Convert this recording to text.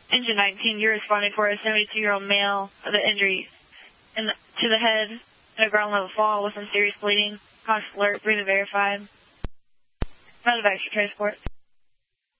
Engine 19, you're responding for a 72-year-old male with an injury to the head and a ground level fall with some serious bleeding. Conscious alert, breathing verified. Medevac transport.